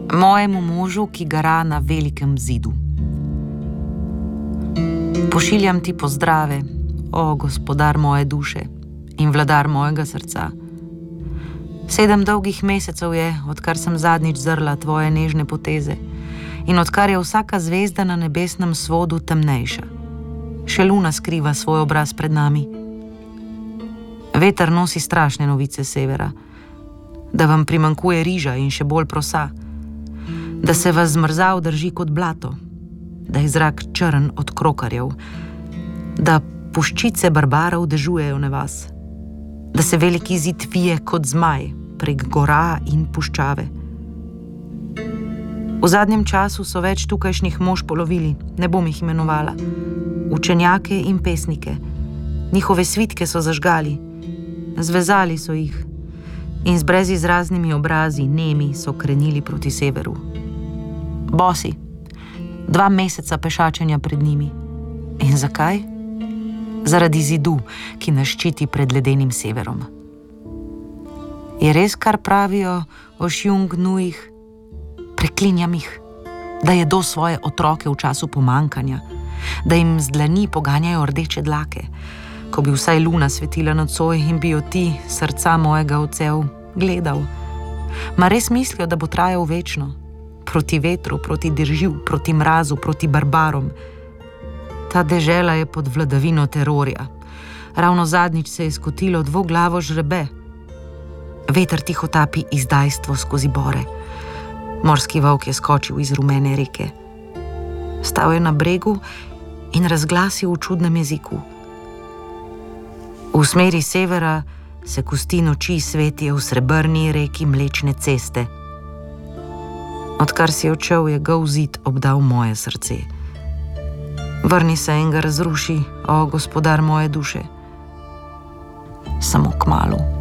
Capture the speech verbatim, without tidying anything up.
Mojemu možu, ki gara na velikem zidu. Pošiljam ti pozdrave, o gospodar moje duše in vladar mojega srca. Sedem dolgih mesecev je, odkar sem zadnjič zrla tvoje nežne poteze in odkar je vsaka zvezda na nebesnem svodu temnejša. Še luna skriva svoj obraz pred nami. Veter nosi strašne novice severa, da vam primankuje riža in še bolj prosa, da se vas zmrzal drži kot blato, da je zrak črn od krokarjev, da puščice barbarov dežujejo na vas, da se veliki zid vije kot zmaj prek gora in puščave. V zadnjem času so več tukajšnjih mož polovili, ne bom jih imenovala, učenjake in pesnike. Njihove svitke so zažgali, zvezali so jih in z brezizraznimi obrazi, nemi, so krenili proti severu. Bosi, dva meseca pešačenja pred njimi. In zakaj? Zaradi zidu, ki nas ščiti pred ledenim severom. Je res, kar pravijo o Šjung-Nujih? Preklinjam jih, da jedo svoje otroke v času pomankanja, da jim z dlani poganjajo rdeče dlake, ko bi vsaj luna svetila nocoj in bi jo ti, srca mojega odsev, gledal. Ma res mislijo, da bo trajal večno? Proti vetru, proti dežju, proti mrazu, proti barbarom. Ta dežela je pod vladavino terorja. Ravno zadnjič se je skotilo dvoglavo žrebe. Veter tihotapi izdajstvo skozi bore. Morski volk je skočil iz rumene reke. Stal je na bregu in razglasil v čudnem jeziku. V smeri severa se kosti noči svetijo v srebrni reki Mlečne ceste. Odkar si odšel, je gol zid obdal moje srce. Vrni se in ga razruši, o gospodar moje duše. Samo kmalu.